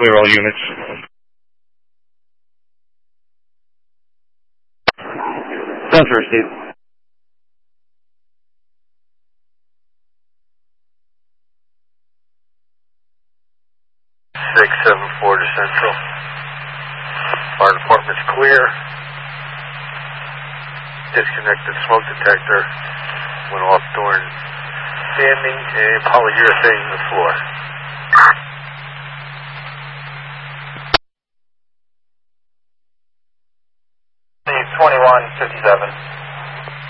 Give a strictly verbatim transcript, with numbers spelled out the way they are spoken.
clear all units. Transfer, Steve. six seven four to Central. Fire department's clear. Disconnected smoke detector. Went off during standing and polyurethane the floor. twenty-one fifty-seven.